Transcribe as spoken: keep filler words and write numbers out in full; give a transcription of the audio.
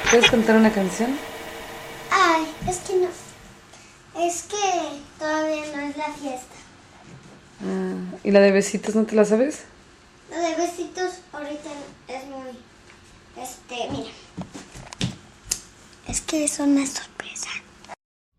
¿Puedes cantar una canción? Ay, es que no. Es que todavía no es la fiesta. Ah, ¿y la de besitos no te la sabes? La de besitos ahorita es muy... Este, mira. Es que son más...